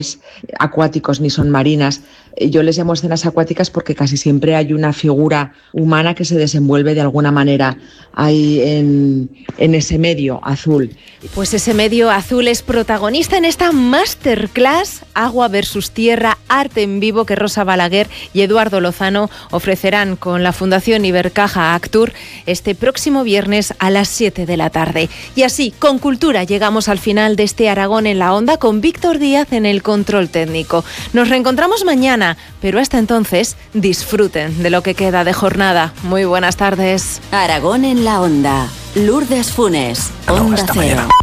acuáticos ni son marinas. Yo les llamo escenas acuáticas porque casi siempre hay una figura humana que se desenvuelve de alguna manera ahí en ese medio azul. Pues ese medio azul es protagonista en esta masterclass Agua versus Tierra, arte en vivo, que Rosa Balaguer y Eduardo Lozano ofrecerán con la Fundación Ibercaja Actur este próximo viernes a las 7 de la tarde. Y así, con cultura, llegamos al final de este Aragón en la Onda con Víctor Díaz en el control técnico. Nos reencontramos mañana, pero hasta entonces disfruten de lo que queda de jornada. Muy buenas tardes. Aragón en la Onda. Lourdes Funes, Onda Cero.